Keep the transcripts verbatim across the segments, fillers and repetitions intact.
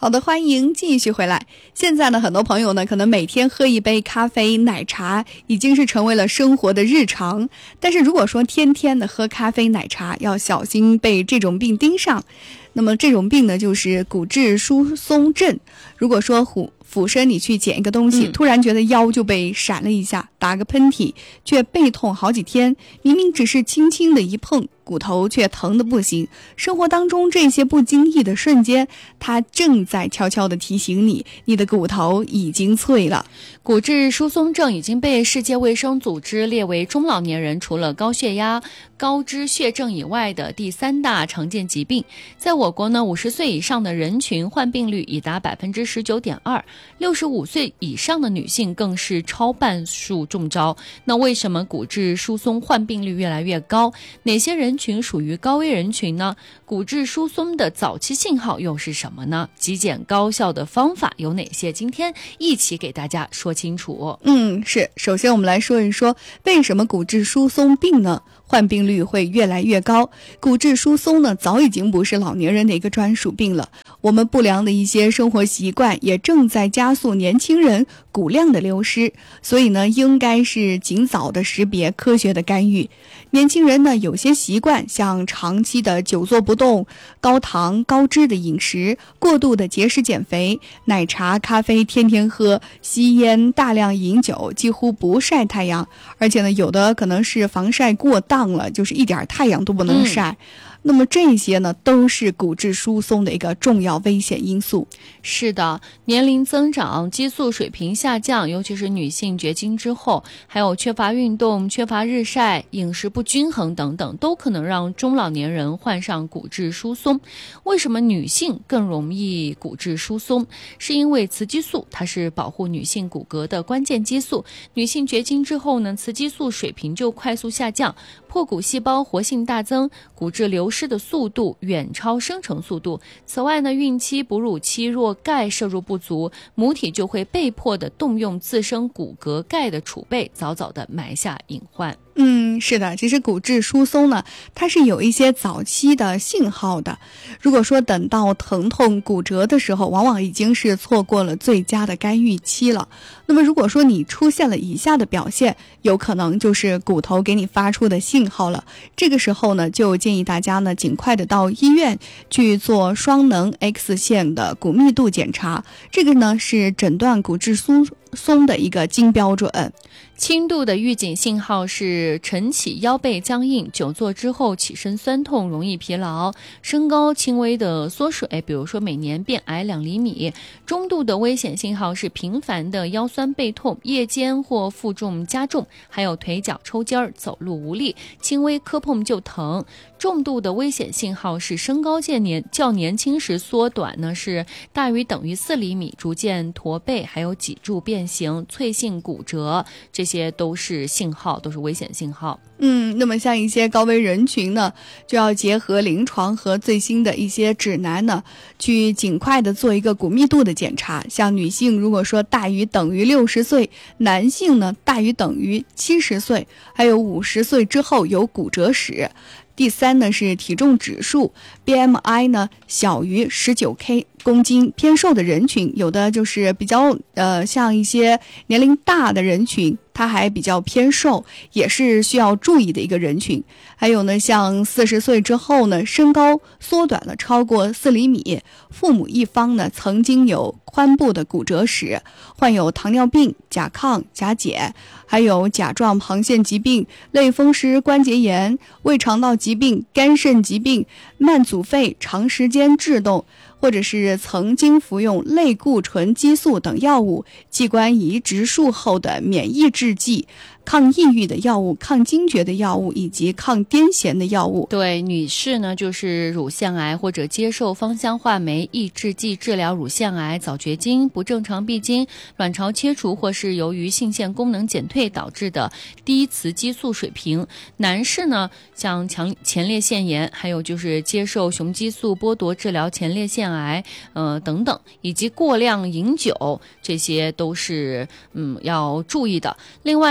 好的，欢迎继续回来。现在呢，很多朋友呢，可能每天喝一杯咖啡、奶茶，已经是成为了生活的日常。但是如果说天天的喝咖啡、奶茶，要小心被这种病盯上。那么这种病呢，就是骨质疏松症。如果说虎俯身你去捡一个东西、嗯、突然觉得腰就被闪了一下，打个喷嚏却背痛好几天，明明只是轻轻的一碰，骨头却疼得不行。生活当中这些不经意的瞬间，它正在悄悄地提醒你，你的骨头已经脆了。 骨质疏松症已经被世界卫生组织列为中老年人除了高血压、高脂血症以外的第三大常见疾病。在我国呢，五十岁以上的人群患病率已达百分之十九点二，六十五岁以上的女性更是超半数中招。那为什么骨质疏松患病率越来越高？哪些人群属于高危人群呢？骨质疏松的早期信号又是什么呢？极简高效的方法有哪些？今天一起给大家说清楚。 嗯，是。首先我们来说一说，为什么骨质疏松病呢患病率会越来越高？骨质疏松呢，早已经不是老年人的一个专属病了。我们不良的一些生活习惯也正在加速年轻人骨量的流失，所以呢，应该是尽早的识别，科学的干预。年轻人呢，有些习惯像长期的久坐不动、高糖高脂的饮食、过度的节食减肥、奶茶咖啡天天喝、吸烟、大量饮酒、几乎不晒太阳，而且呢，有的可能是防晒过当了，就是一点太阳都不能晒、嗯那么这些呢，都是骨质疏松的一个重要危险因素。 是的，年龄增长、激素水平下降，尤其是女性绝经之后，还有缺乏运动、缺乏日晒、饮食不均衡等等，都可能让中老年人患上骨质疏松。为什么女性更容易骨质疏松？是因为雌激素它是保护女性骨骼的关键激素。女性绝经之后呢，雌激素水平就快速下降，破骨细胞活性大增，骨质流失的速度远超生成速度。此外呢，孕期、哺乳期若钙摄入不足，母体就会被迫的动用自身骨骼钙的储备，早早的埋下隐患。 嗯，是的，其实骨质疏松呢，它是有一些早期的信号的。如果说等到疼痛骨折的时候，往往已经是错过了最佳的干预期了。那么如果说你出现了以下的表现，有可能就是骨头给你发出的信号了。这个时候呢，就建议大家呢，尽快的到医院去做双能 X 线的骨密度检查。这个呢，是诊断骨质疏松的一个金标准。 轻度的预警信号是晨起腰背僵硬，久坐之后起身酸痛，容易疲劳，身高轻微的缩水，比如说每年变矮两厘米。中度的危险信号是频繁的腰酸背痛，夜间或负重加重，还有腿脚抽筋儿，走路无力，轻微磕碰就疼。重度的危险信号是身高渐年较年轻时缩短呢，是大于等于四厘米，逐渐驼背，还有脊柱变形、脆性骨折，这些都是信号，都是危险信号。 嗯，那么像一些高危人群呢，就要结合临床和最新的一些指南呢，去尽快的做一个骨密度的检查。像女性如果说大于等于六十岁，男性呢大于等于七十岁，还有五十岁之后有骨折史。第三呢是体重指数 B M I 呢小于 十九 K 公斤，偏瘦的人群，有的就是比较呃像一些年龄大的人群，他还比较偏瘦，也是需要注意的一个人群。还有呢，像四十岁之后呢，身高缩短了超过四厘米，父母一方呢曾经有髋部的骨折史，患有糖尿病、甲亢、甲减，还有甲状旁腺疾病、类风湿关节炎、胃肠道疾病、肝肾疾病、慢阻肺、长时间制动，或者是曾经服用类固醇激素等药物、器官移植术后的免疫制剂、抗抑郁的药物、抗惊厥的药物以及抗癫痫的药物。 对，女士呢就是乳腺癌或者接受芳香化酶抑制剂治疗乳腺癌、早绝经、不正常闭经、卵巢切除，或是由于性腺功能减退导致的低雌激素水平。男士呢，像强前列腺炎，还有就是接受雄激素剥夺治疗前列腺癌，呃等等，以及过量饮酒，这些都是嗯要注意的。另外呢，有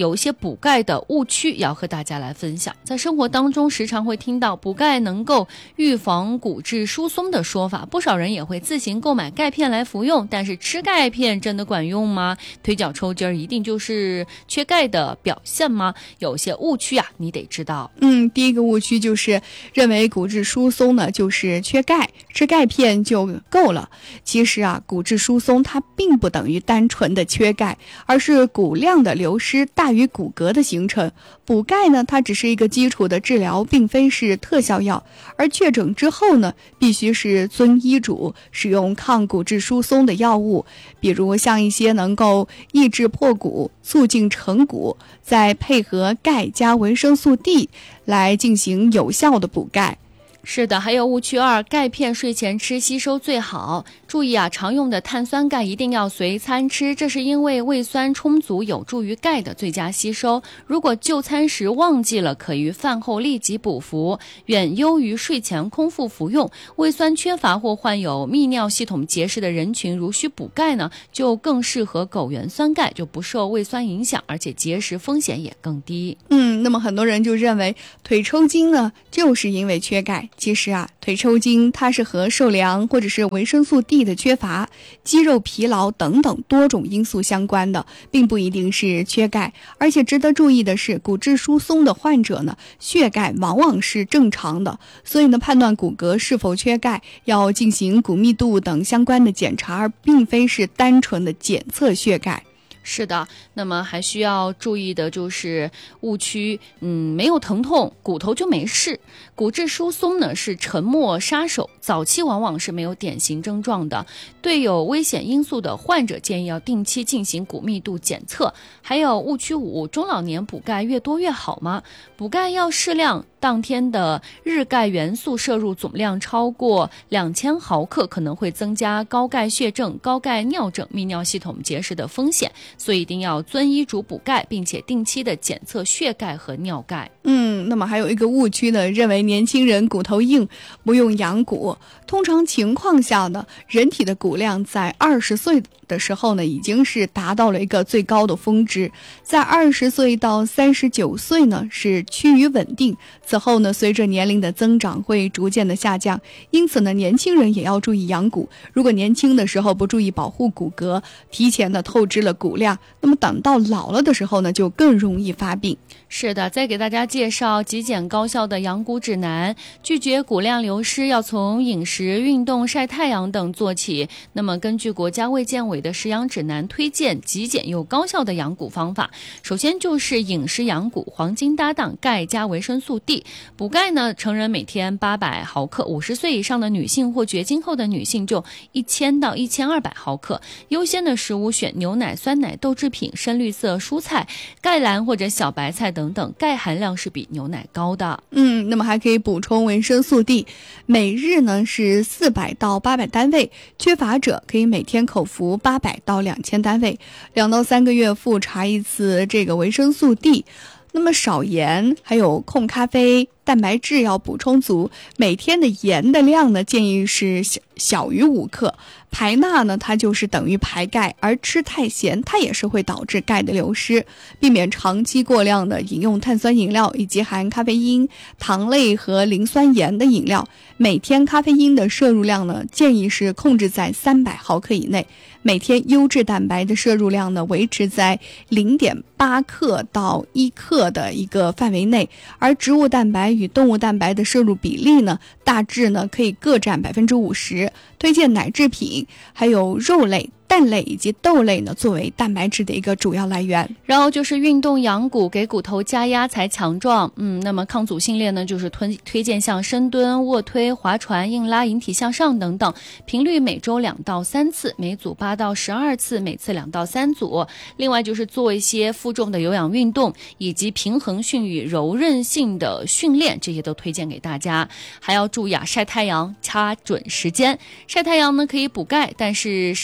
有一些补钙的误区要和大家来分享。在生活当中时常会听到补钙能够预防骨质疏松的说法，不少人也会自行购买钙片来服用，但是吃钙片真的管用吗？腿脚抽筋儿一定就是缺钙的表现吗？有些误区啊，你得知道。 嗯，第一个误区就是认为骨质疏松呢就是缺钙，吃钙片就够了。其实啊，骨质疏松它并不等于单纯的缺钙，而是骨量的流失大于骨骼的形成。补钙呢，它只是一个基础的治疗，并非是特效药。而确诊之后呢，必须是遵医嘱使用抗骨质疏松的药物，比如像一些能够抑制破骨、促进成骨，再配合钙加维生素 D 来进行有效的补钙。 是的，还有误区二，钙片睡前吃吸收最好。注意啊，常用的碳酸钙一定要随餐吃，这是因为胃酸充足有助于钙的最佳吸收。如果就餐时忘记了，可于饭后立即补服，远优于睡前空腹服用。胃酸缺乏或患有泌尿系统结石的人群，如需补钙呢，就更适合枸原酸钙，就不受胃酸影响，而且结石风险也更低。 嗯，那么很多人就认为腿抽筋呢，就是因为缺钙。其实啊，腿抽筋它是和受凉或者是维生素 D 的缺乏、肌肉疲劳等等多种因素相关的，并不一定是缺钙。而且值得注意的是，骨质疏松的患者呢，血钙往往是正常的，所以呢，判断骨骼是否缺钙，要进行骨密度等相关的检查，而并非是单纯的检测血钙。 是的，那么还需要注意的就是误区，嗯，没有疼痛，骨头就没事。骨质疏松呢是沉默杀手，早期往往是没有典型症状的。对有危险因素的患者，建议要定期进行骨密度检测。还有误区五，中老年补钙越多越好吗？补钙要适量，当天的日钙元素摄入总量超过两千毫克，可能会增加高钙血症、高钙尿症、泌尿系统结石的风险。所以一定要遵医嘱补钙，并且定期的检测血钙和尿钙。 嗯，那么还有一个误区呢，认为年轻人骨头硬，不用养骨。通常情况下呢，人体的骨量在二十岁的时候呢，已经是达到了一个最高的峰值，在二十岁到三十九岁呢是趋于稳定，此后呢随着年龄的增长会逐渐的下降，因此呢年轻人也要注意养骨。如果年轻的时候不注意保护骨骼，提前的透支了骨量，那么等到老了的时候呢就更容易发病。 是的，再给大家介绍极简高效的养骨指南，拒绝骨量流失要从饮食、运动、晒太阳等做起。那么根据国家卫健委的食养指南推荐极简又高效的养骨方法，首先就是饮食养骨，黄金搭档钙加维生素 D。 补钙呢，成人每天八百毫克，五十岁以上的女性或绝经后的女性就一千到一千二百毫克。优先的食物选牛奶、酸奶、豆制品、深绿色蔬菜、钙蓝或者小白菜等等，钙含量是比牛奶高的。 嗯，那么还可以补充维生素 D， 每日呢是四百到八百单位，缺乏者可以每天口服八百到两千单位，两到三个月复查一次这个维生素 D。那么少盐，还有控咖啡，蛋白质要补充足，每天的盐的量呢建议是小小于五克。排钠呢它就是等于排钙，而吃太咸它也是会导致钙的流失。避免长期过量的饮用碳酸饮料以及含咖啡因、糖类和磷酸盐的饮料，每天咖啡因的摄入量呢建议是控制在三百毫克以内，每天优质蛋白的摄入量呢维持在 零点八克到一克的一个范围内，而植物蛋白与动物蛋白的摄入比例呢大致呢可以各占 百分之五十。 推荐奶制品还有肉类、蛋类以及豆类呢作为蛋白质的一个主要来源。 然后就是运动养骨，给骨头加压才强壮。嗯，那么抗阻性练呢，就是推推荐像深蹲、卧推、划船、硬拉、引体向上等等，频率每周两到三次，每组八到十二次，每次两到三组。另外就是做一些负重的有氧运动，以及平衡性与柔韧性的训练，这些都推荐给大家。还要注意啊，晒太阳，掐准时间。晒太阳呢可以补钙，但是时间和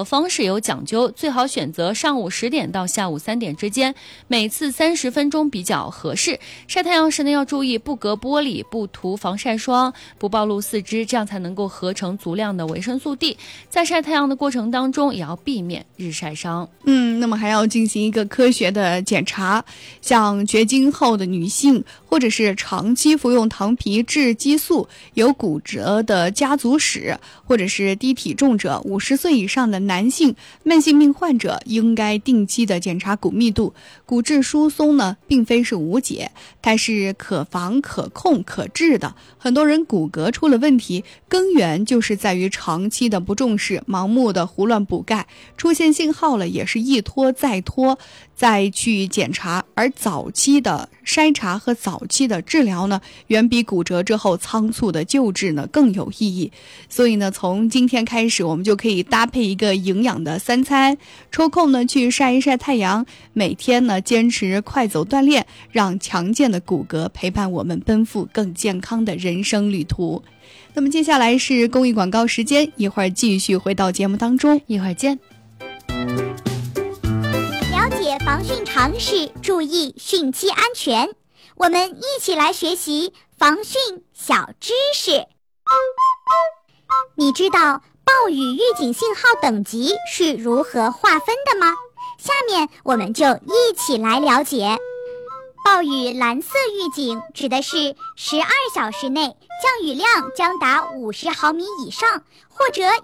方式有讲究，最好选择上午十点到下午三点之间，每次三十分钟比较合适。晒太阳时呢，要注意不隔玻璃，不涂防晒霜，不暴露四肢，这样才能够合成足量的维生素 D。 在晒太阳的过程当中，也要避免日晒伤。 嗯，那么还要进行一个科学的检查，像绝经后的女性，或者是长期服用糖皮质激素、有骨折的家族史，或者是低体重者、五十岁以上的男性、慢性病患者，应该定期的检查骨密度。骨质疏松呢，并非是无解，它是可防、可控、可治的。很多人骨骼出了问题，根源就是在于长期的不重视、盲目的胡乱补钙，出现信号了也是一拖再拖，再去检查。而早期的筛查和早期的治疗呢，远比骨折之后仓促的救治呢更有意义。所以呢，从今天开始，我们就可以搭配一个营养的三餐，抽空呢去晒一晒太阳，每天呢坚持快走锻炼，让强健的骨骼陪伴我们奔赴更健康的人生旅途。那么接下来是公益广告时间，一会儿继续回到节目当中， 一会儿见。 了解防汛常识，注意汛期安全，我们一起来学习防汛小知识。你知道暴雨预警信号等级是如何划分的吗？下面我们就一起来了解。暴雨蓝色预警指的是十二小时内降雨量将达五十毫米以上或者